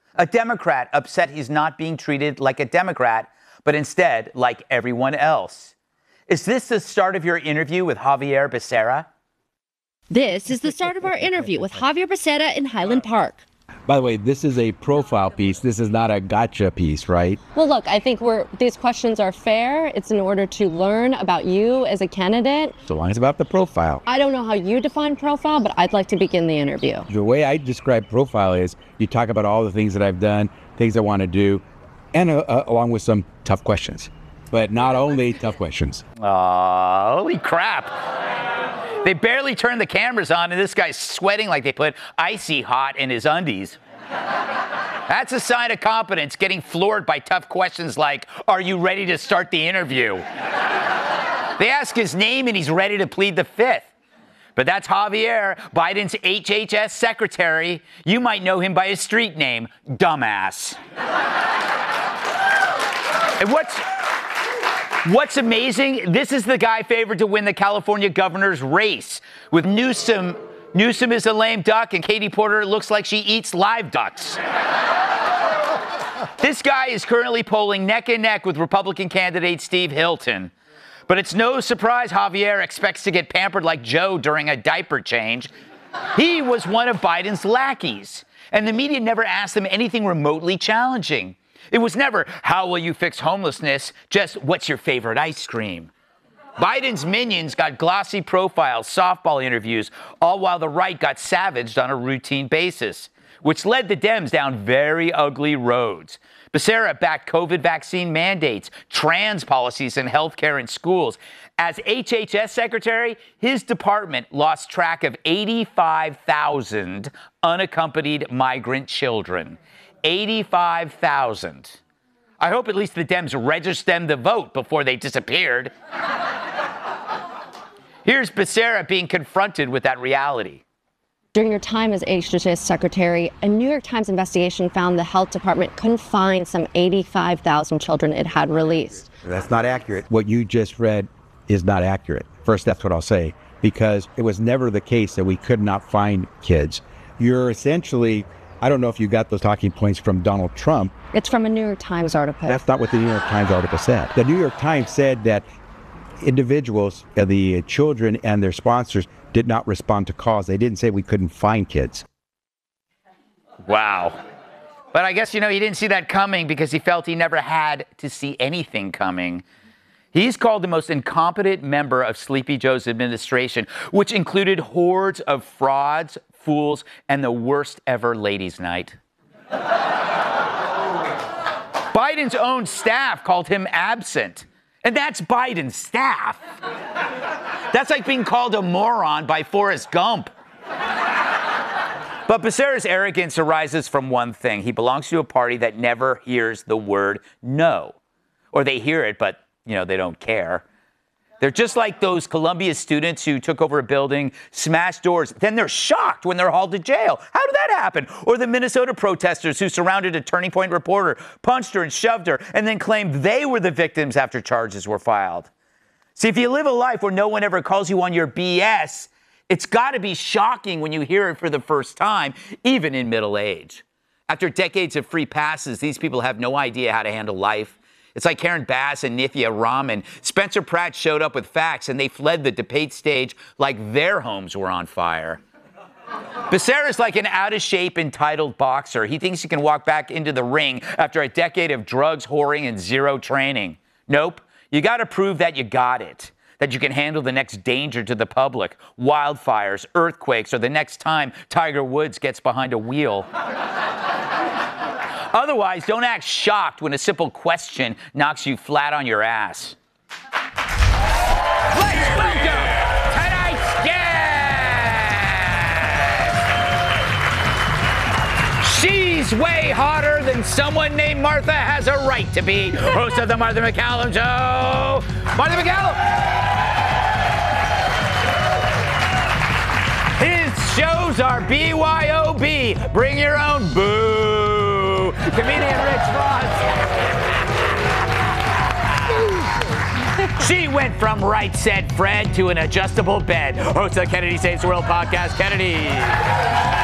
A Democrat upset he's not being treated like a Democrat, but instead like everyone else. Is this the start of your interview with Xavier Becerra? This is the start of our interview with Xavier Becerra in Highland Park. By the way, this is a profile piece. This is not a gotcha piece, right? Well, look, I think these questions are fair. It's in order to learn about you as a candidate. So long as it's about the profile. I don't know how you define profile, but I'd like to begin the interview. The way I describe profile is you talk about all the things that I've done, things I want to do, and along with some tough questions. But not only tough questions. Holy crap. They barely turned the cameras on, and this guy's sweating like they put icy hot in his undies. That's a sign of competence, getting floored by tough questions like, are you ready to start the interview? They ask his name, and he's ready to plead the fifth. But that's Xavier, Biden's HHS secretary. You might know him by his street name, Dumbass. And what's amazing, this is the guy favored to win the California governor's race. With Newsom is a lame duck, and Katie Porter looks like she eats live ducks. This guy is currently polling neck and neck with Republican candidate Steve Hilton. But it's no surprise Xavier expects to get pampered like Joe during a diaper change. He was one of Biden's lackeys, and the media never asked him anything remotely challenging. It was never, how will you fix homelessness? Just, what's your favorite ice cream? Biden's minions got glossy profiles, softball interviews, all while the right got savaged on a routine basis, which led the Dems down very ugly roads. Becerra backed COVID vaccine mandates, trans policies in healthcare and schools. As HHS secretary, his department lost track of 85,000 unaccompanied migrant children. 85,000. I hope at least the Dems registered them to vote before they disappeared. Here's Becerra being confronted with that reality. During your time as HHS secretary, a New York Times investigation found the health department couldn't find some 85,000 children it had released. That's not accurate. What you just read is not accurate. First, that's what I'll say, because it was never the case that we could not find kids. You're essentially, I don't know if you got those talking points from Donald Trump. It's from a New York Times article. That's not what the New York Times article said. The New York Times said that individuals, the children and their sponsors, did not respond to calls. They didn't say we couldn't find kids. Wow. But I guess, he didn't see that coming because he felt he never had to see anything coming. He's called the most incompetent member of Sleepy Joe's administration, which included hordes of frauds, fools, and the worst ever ladies' night. Biden's own staff called him absent. And that's Biden's staff. That's like being called a moron by Forrest Gump. But Becerra's arrogance arises from one thing. He belongs to a party that never hears the word no. Or they hear it, but, they don't care. They're just like those Columbia students who took over a building, smashed doors, then they're shocked when they're hauled to jail. How did that happen? Or the Minnesota protesters who surrounded a Turning Point reporter, punched her and shoved her, and then claimed they were the victims after charges were filed. See, if you live a life where no one ever calls you on your BS, it's got to be shocking when you hear it for the first time, even in middle age. After decades of free passes, these people have no idea how to handle life. It's like Karen Bass and Nithya Raman. Spencer Pratt showed up with facts, and they fled the debate stage like their homes were on fire. Becerra's like an out-of-shape, entitled boxer. He thinks he can walk back into the ring after a decade of drugs, whoring, and zero training. Nope. You got to prove that you got it, that you can handle the next danger to the public, wildfires, earthquakes, or the next time Tiger Woods gets behind a wheel. Otherwise, don't act shocked when a simple question knocks you flat on your ass. Let's welcome tonight's guest. She's way hotter than someone named Martha has a right to be. Host of the Martha MacCallum Show, Martha MacCallum. His shows are BYOB, Bring Your Own Boo. Comedian Rich Voss. She went from Right Said Fred to an adjustable bed. Host of the Kennedy Saves the World podcast, Kennedy.